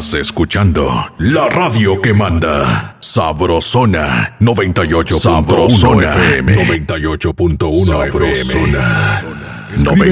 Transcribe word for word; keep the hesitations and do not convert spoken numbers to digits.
Estás escuchando la radio que manda. Sabrosona noventa y ocho punto uno F M. noventa y ocho punto uno F M.